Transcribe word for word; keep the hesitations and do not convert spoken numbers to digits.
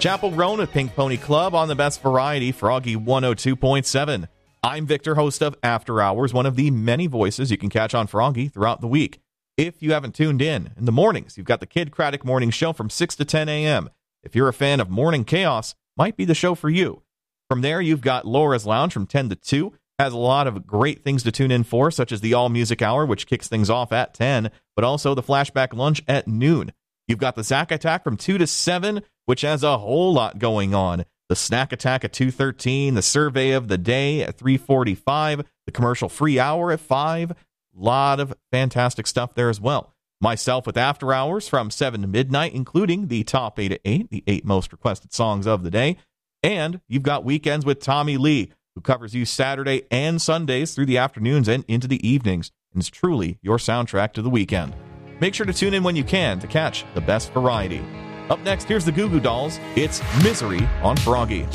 Chapel Roan with Pink Pony Club on the best variety, Froggy one oh two point seven. I'm Victor, host of After Hours, one of the many voices you can catch on Froggy throughout the week. If you haven't tuned in, in the mornings, you've got the Kid Craddock Morning Show from six to ten a.m. If you're a fan of Morning Chaos, might be the show for you. From there, you've got Laura's Lounge from ten to two. Has a lot of great things to tune in for, such as the All Music Hour, which kicks things off at ten, but also the Flashback Lunch at noon. You've got the Zack Attack from two to seven, which has a whole lot going on. The Snack Attack at two thirteen, the Survey of the Day at three forty-five, the Commercial Free Hour at five. A lot of fantastic stuff there as well. Myself with After Hours from seven to midnight, including the Top eight at eight, the eight most requested songs of the day. And you've got Weekends with Tommy Lee, who covers you Saturday and Sundays through the afternoons and into the evenings, and is truly your soundtrack to the weekend. Make sure to tune in when you can to catch the best variety. Up next, here's the Goo Goo Dolls. It's Misery on Froggy.